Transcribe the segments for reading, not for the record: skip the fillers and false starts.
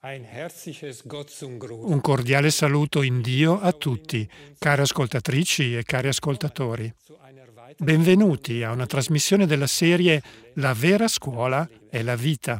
Un cordiale saluto in Dio a tutti, care ascoltatrici e cari ascoltatori. Benvenuti a una trasmissione della serie La vera scuola è la vita.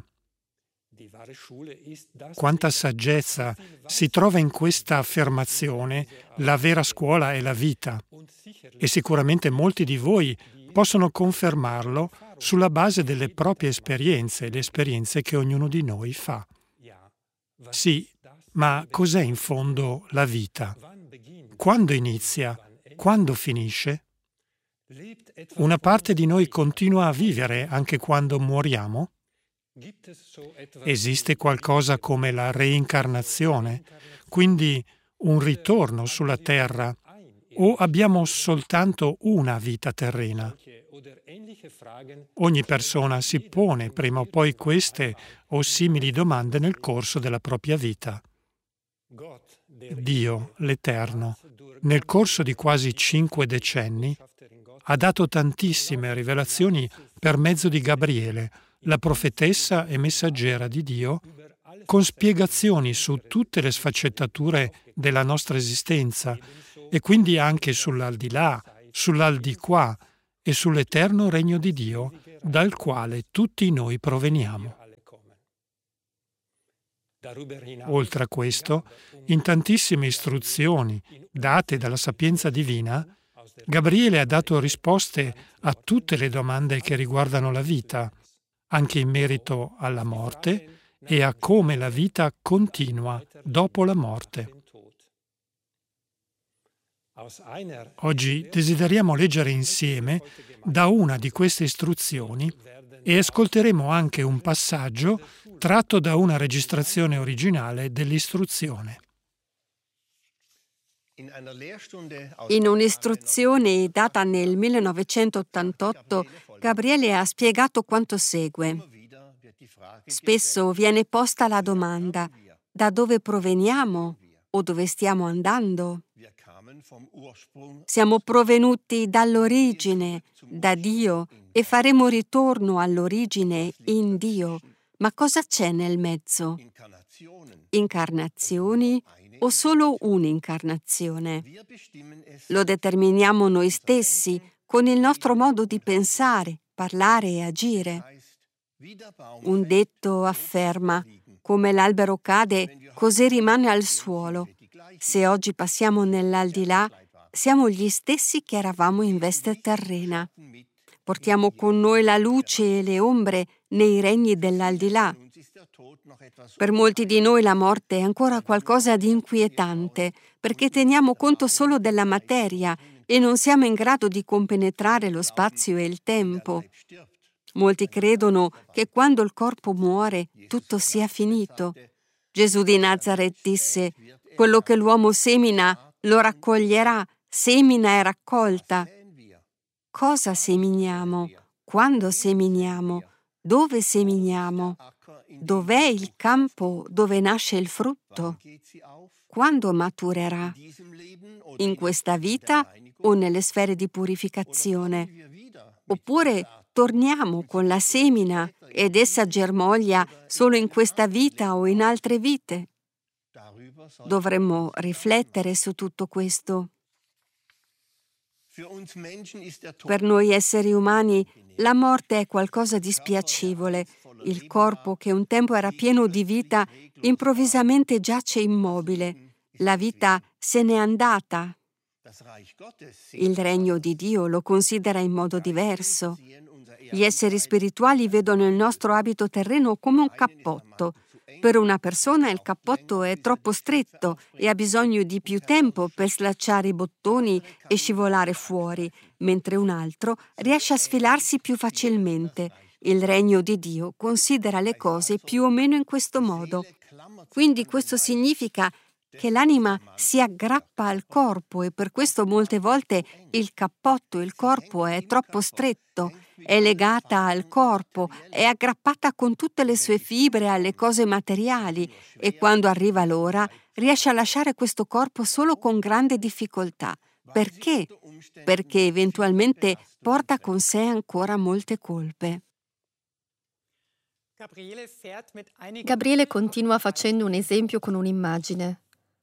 Quanta saggezza si trova in questa affermazione, la vera scuola è la vita. E sicuramente molti di voi possono confermarlo sulla base delle proprie esperienze, le esperienze che ognuno di noi fa. Sì, ma cos'è in fondo la vita? Quando inizia? Quando finisce? Una parte di noi continua a vivere anche quando moriamo? Esiste qualcosa come la reincarnazione, quindi un ritorno sulla terra, o abbiamo soltanto una vita terrena? Ogni persona si pone prima o poi queste o simili domande nel corso della propria vita. Dio, l'Eterno, nel corso di quasi 5 decenni, ha dato tantissime rivelazioni per mezzo di Gabriele, la profetessa e messaggera di Dio, con spiegazioni su tutte le sfaccettature della nostra esistenza e quindi anche sull'aldilà, sull'aldiquà e sull'eterno regno di Dio dal quale tutti noi proveniamo. Oltre a questo, in tantissime istruzioni date dalla sapienza divina, Gabriele ha dato risposte a tutte le domande che riguardano la vita, anche in merito alla morte e a come la vita continua dopo la morte. Oggi desideriamo leggere insieme da una di queste istruzioni e ascolteremo anche un passaggio tratto da una registrazione originale dell'istruzione. In un'istruzione data nel 1988, Gabriele ha spiegato quanto segue. Spesso viene posta la domanda: da dove proveniamo o dove stiamo andando? Siamo provenuti dall'origine, da Dio, e faremo ritorno all'origine in Dio. Ma cosa c'è nel mezzo? Incarnazioni o solo un'incarnazione? Lo determiniamo noi stessi con il nostro modo di pensare, parlare e agire. Un detto afferma: come l'albero cade, così rimane al suolo. Se oggi passiamo nell'aldilà, siamo gli stessi che eravamo in veste terrena. Portiamo con noi la luce e le ombre nei regni dell'aldilà. Per molti di noi la morte è ancora qualcosa di inquietante, perché teniamo conto solo della materia e non siamo in grado di compenetrare lo spazio e il tempo. Molti credono che quando il corpo muore tutto sia finito. Gesù di Nazaret disse: quello che l'uomo semina lo raccoglierà, semina e raccolta. Cosa seminiamo? Quando seminiamo? Dove seminiamo? Dov'è il campo dove nasce il frutto? Quando maturerà? In questa vita o nelle sfere di purificazione? Oppure torniamo con la semina ed essa germoglia solo in questa vita o in altre vite? Dovremmo riflettere su tutto questo. Per noi esseri umani la morte è qualcosa di spiacevole. Il corpo, che un tempo era pieno di vita, improvvisamente giace immobile. La vita se n'è andata. Il regno di Dio lo considera in modo diverso. Gli esseri spirituali vedono il nostro abito terreno come un cappotto. Per una persona il cappotto è troppo stretto e ha bisogno di più tempo per slacciare i bottoni e scivolare fuori, mentre un altro riesce a sfilarsi più facilmente. Il regno di Dio considera le cose più o meno in questo modo. Quindi questo significa che l'anima si aggrappa al corpo e per questo molte volte il cappotto, il corpo è troppo stretto. È legata al corpo, è aggrappata con tutte le sue fibre alle cose materiali e quando arriva l'ora riesce a lasciare questo corpo solo con grande difficoltà. Perché? Perché eventualmente porta con sé ancora molte colpe. Gabriele continua facendo un esempio con un'immagine.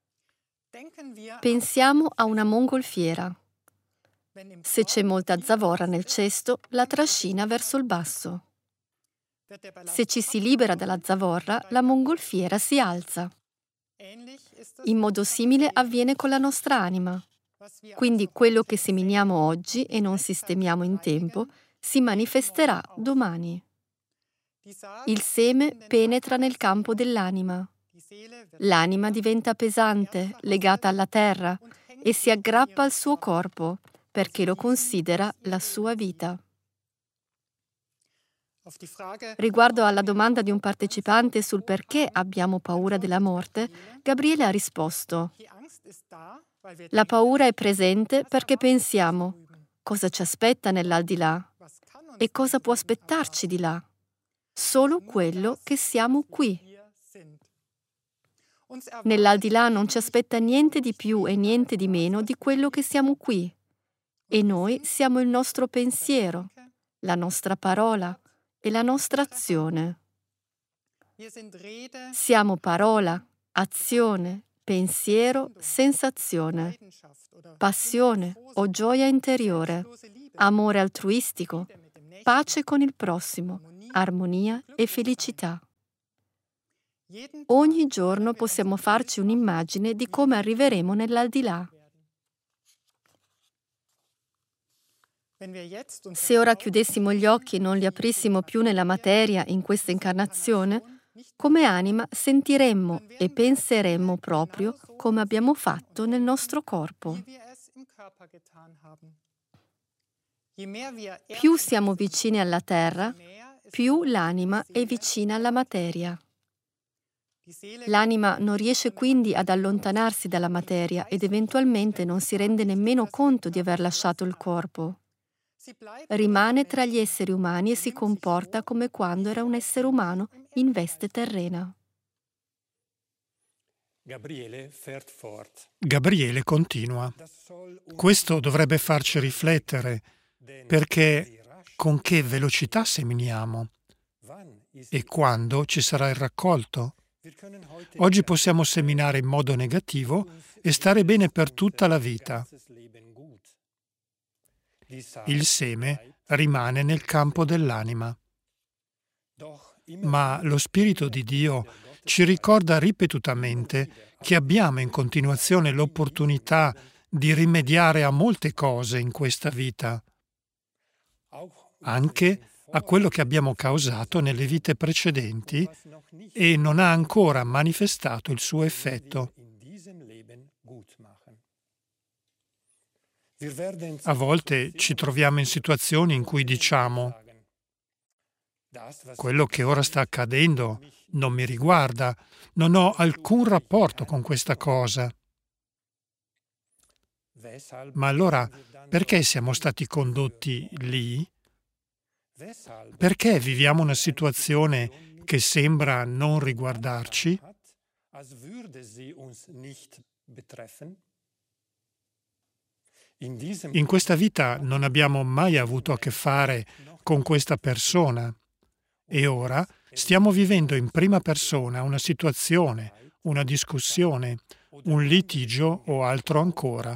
Pensiamo a una mongolfiera. Se c'è molta zavorra nel cesto, la trascina verso il basso. Se ci si libera dalla zavorra, la mongolfiera si alza. In modo simile avviene con la nostra anima. Quindi quello che seminiamo oggi e non sistemiamo in tempo si manifesterà domani. Il seme penetra nel campo dell'anima. L'anima diventa pesante, legata alla terra, e si aggrappa al suo corpo, perché lo considera la sua vita. Riguardo alla domanda di un partecipante sul perché abbiamo paura della morte, Gabriele ha risposto: la paura è presente perché pensiamo cosa ci aspetta nell'aldilà e cosa può aspettarci di là. Solo quello che siamo qui. Nell'aldilà non ci aspetta niente di più e niente di meno di quello che siamo qui. E noi siamo il nostro pensiero, la nostra parola e la nostra azione. Siamo parola, azione, pensiero, sensazione, passione o gioia interiore, amore altruistico, pace con il prossimo, armonia e felicità. Ogni giorno possiamo farci un'immagine di come arriveremo nell'aldilà. Se ora chiudessimo gli occhi e non li aprissimo più nella materia in questa incarnazione, come anima sentiremmo e penseremmo proprio come abbiamo fatto nel nostro corpo. Più siamo vicini alla terra, più l'anima è vicina alla materia. L'anima non riesce quindi ad allontanarsi dalla materia ed eventualmente non si rende nemmeno conto di aver lasciato il corpo. Rimane tra gli esseri umani e si comporta come quando era un essere umano in veste terrena. Gabriele continua. Questo dovrebbe farci riflettere, perché con che velocità seminiamo e quando ci sarà il raccolto? Oggi possiamo seminare in modo negativo e stare bene per tutta la vita. Il seme rimane nel campo dell'anima. Ma lo Spirito di Dio ci ricorda ripetutamente che abbiamo in continuazione l'opportunità di rimediare a molte cose in questa vita, anche a quello che abbiamo causato nelle vite precedenti e non ha ancora manifestato il suo effetto. A volte ci troviamo in situazioni in cui diciamo: quello che ora sta accadendo non mi riguarda, non ho alcun rapporto con questa cosa. Ma allora, perché siamo stati condotti lì? Perché viviamo una situazione che sembra non riguardarci? In questa vita non abbiamo mai avuto a che fare con questa persona e ora stiamo vivendo in prima persona una situazione, una discussione, un litigio o altro ancora.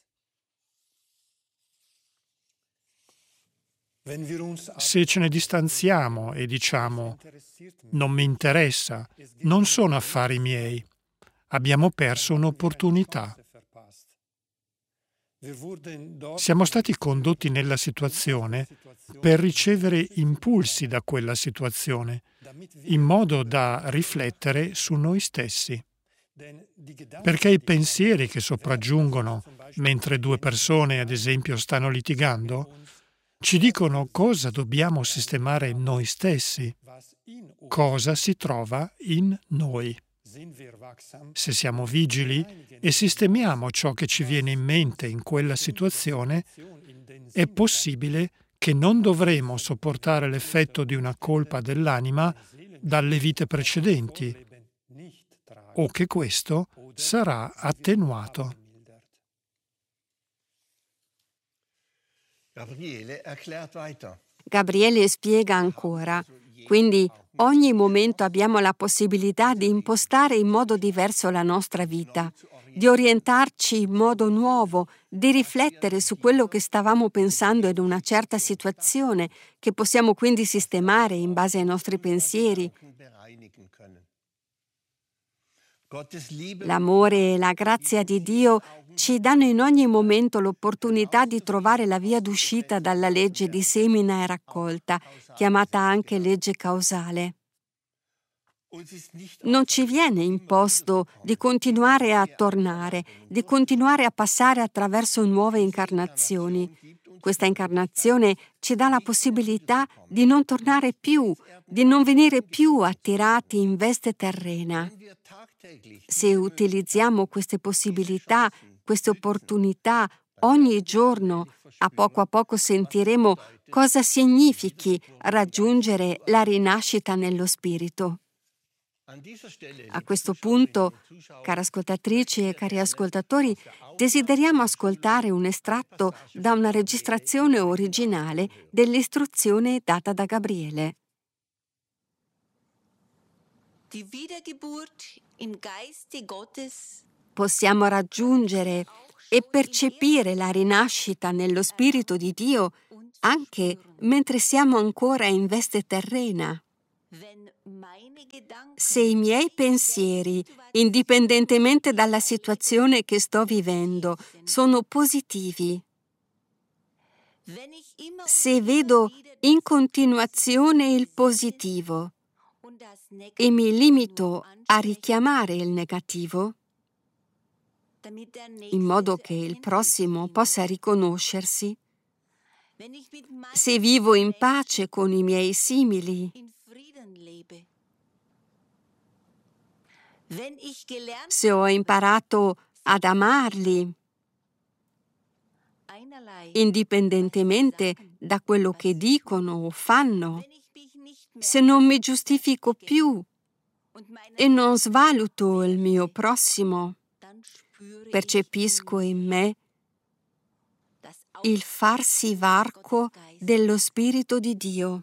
Se ce ne distanziamo e diciamo «non mi interessa, non sono affari miei», abbiamo perso un'opportunità. Siamo stati condotti nella situazione per ricevere impulsi da quella situazione, in modo da riflettere su noi stessi. Perché i pensieri che sopraggiungono mentre due persone, ad esempio, stanno litigando, ci dicono cosa dobbiamo sistemare noi stessi, cosa si trova in noi. Se siamo vigili e sistemiamo ciò che ci viene in mente in quella situazione, è possibile che non dovremo sopportare l'effetto di una colpa dell'anima dalle vite precedenti, o che questo sarà attenuato. Gabriele spiega ancora: Quindi ogni momento abbiamo la possibilità di impostare in modo diverso la nostra vita, di orientarci in modo nuovo, di riflettere su quello che stavamo pensando in una certa situazione, che possiamo quindi sistemare in base ai nostri pensieri. L'amore e la grazia di Dio ci danno in ogni momento l'opportunità di trovare la via d'uscita dalla legge di semina e raccolta, chiamata anche legge causale. Non ci viene imposto di continuare a tornare, di continuare a passare attraverso nuove incarnazioni. Questa incarnazione ci dà la possibilità di non tornare più, di non venire più attirati in veste terrena. Se utilizziamo queste possibilità, queste opportunità ogni giorno, a poco sentiremo cosa significhi raggiungere la rinascita nello spirito. A questo punto, care ascoltatrici e cari ascoltatori, desideriamo ascoltare un estratto da una registrazione originale dell'istruzione data da Gabriele. Possiamo raggiungere e percepire la rinascita nello Spirito di Dio anche mentre siamo ancora in veste terrena. Se i miei pensieri, indipendentemente dalla situazione che sto vivendo, sono positivi, se vedo in continuazione il positivo e mi limito a richiamare il negativo, in modo che il prossimo possa riconoscersi, se vivo in pace con i miei simili, se ho imparato ad amarli, indipendentemente da quello che dicono o fanno, se non mi giustifico più e non svaluto il mio prossimo, percepisco in me il farsi varco dello Spirito di Dio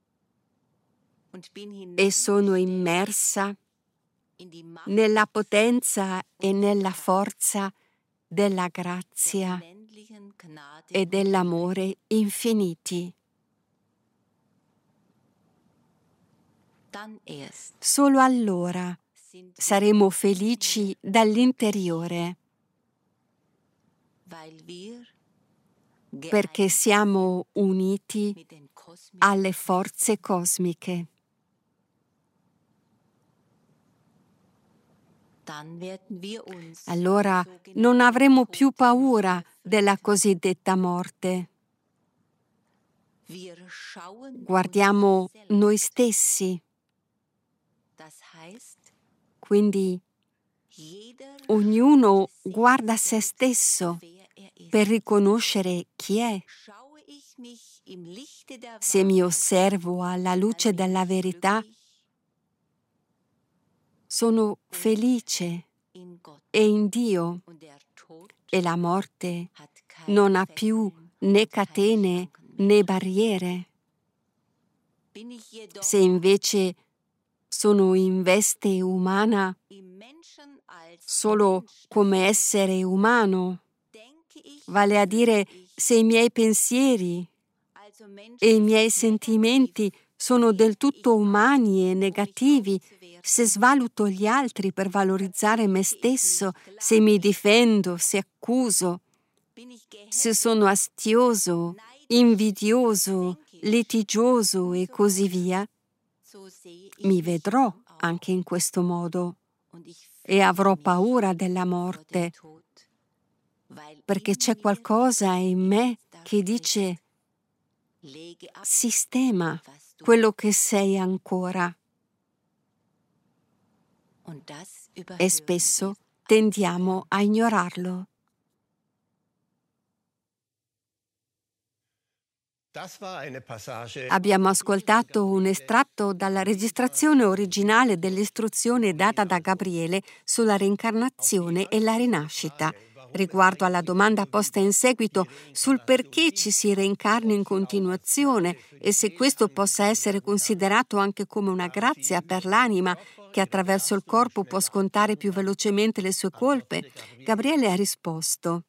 e sono immersa nella potenza e nella forza della grazia e dell'amore infiniti. Solo allora saremo felici dall'interiore, perché siamo uniti alle forze cosmiche. Allora non avremo più paura della cosiddetta morte. Guardiamo noi stessi. Quindi ognuno guarda se stesso per riconoscere chi è. Se mi osservo alla luce della verità, sono felice e in Dio, e la morte non ha più né catene né barriere. Se invece sono in veste umana, solo come essere umano, vale a dire se i miei pensieri e i miei sentimenti sono del tutto umani e negativi, se svaluto gli altri per valorizzare me stesso, se mi difendo, se accuso, se sono astioso, invidioso, litigioso e così via, mi vedrò anche in questo modo e avrò paura della morte, perché c'è qualcosa in me che dice: sistema quello che sei ancora. E spesso tendiamo a ignorarlo. Abbiamo ascoltato un estratto dalla registrazione originale dell'istruzione data da Gabriele sulla reincarnazione e la rinascita. riguardo alla domanda posta in seguito sul perché ci si reincarna in continuazione e se questo possa essere considerato anche come una grazia per l'anima che attraverso il corpo può scontare più velocemente le sue colpe, Gabriele ha risposto: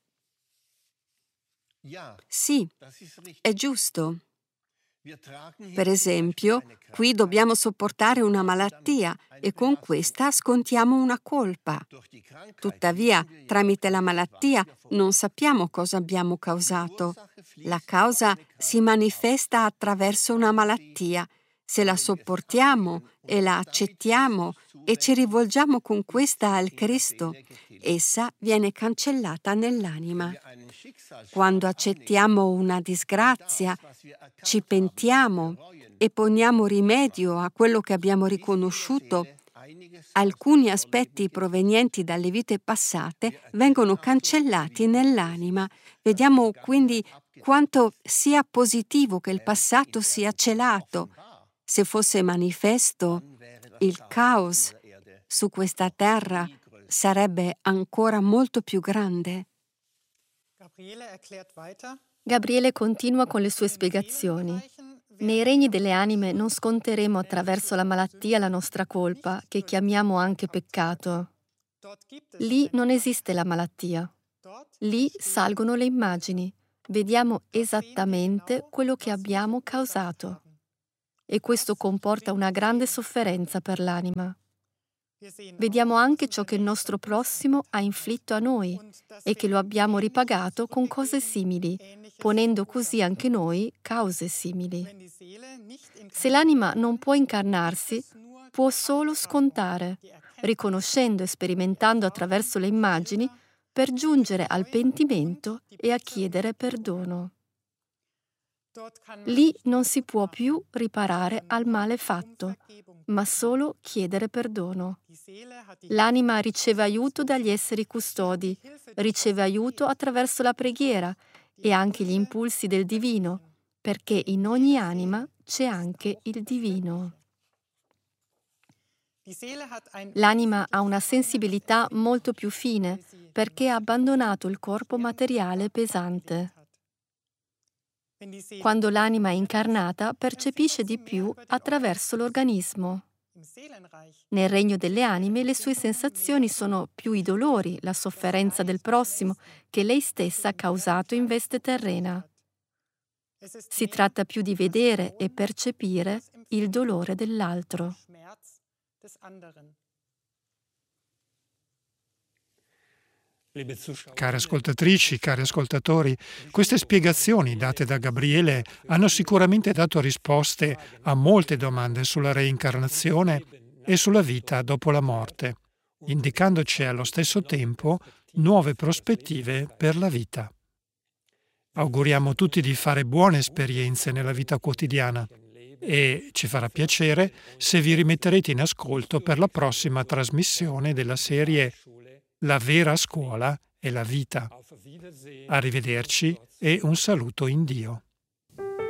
sì, è giusto. Per esempio, qui dobbiamo sopportare una malattia e con questa scontiamo una colpa. Tuttavia, tramite la malattia non sappiamo cosa abbiamo causato. La causa si manifesta attraverso una malattia. Se la sopportiamo e la accettiamo e ci rivolgiamo con questa al Cristo, essa viene cancellata nell'anima. Quando accettiamo una disgrazia, ci pentiamo e poniamo rimedio a quello che abbiamo riconosciuto, alcuni aspetti provenienti dalle vite passate vengono cancellati nell'anima. Vediamo quindi quanto sia positivo che il passato sia celato. Se fosse manifesto, il caos su questa terra sarebbe ancora molto più grande. Gabriele continua con le sue spiegazioni. Nei regni delle anime non sconteremo attraverso la malattia la nostra colpa, che chiamiamo anche peccato. Lì non esiste la malattia. Lì salgono le immagini. Vediamo esattamente quello che abbiamo causato. E questo comporta una grande sofferenza per l'anima. Vediamo anche ciò che il nostro prossimo ha inflitto a noi e che lo abbiamo ripagato con cose simili, ponendo così anche noi cause simili. Se l'anima non può incarnarsi, può solo scontare, riconoscendo e sperimentando attraverso le immagini per giungere al pentimento e a chiedere perdono. Lì non si può più riparare al male fatto, ma solo chiedere perdono. L'anima riceve aiuto dagli esseri custodi, riceve aiuto attraverso la preghiera e anche gli impulsi del divino, perché in ogni anima c'è anche il divino. L'anima ha una sensibilità molto più fine perché ha abbandonato il corpo materiale pesante. Quando l'anima è incarnata, percepisce di più attraverso l'organismo. Nel regno delle anime le sue sensazioni sono più i dolori, la sofferenza del prossimo che lei stessa ha causato in veste terrena. Si tratta più di vedere e percepire il dolore dell'altro. Care ascoltatrici, cari ascoltatori, queste spiegazioni date da Gabriele hanno sicuramente dato risposte a molte domande sulla reincarnazione e sulla vita dopo la morte, indicandoci allo stesso tempo nuove prospettive per la vita. Auguriamo tutti di fare buone esperienze nella vita quotidiana e ci farà piacere se vi rimetterete in ascolto per la prossima trasmissione della serie La vera scuola è la vita. Arrivederci e un saluto in Dio.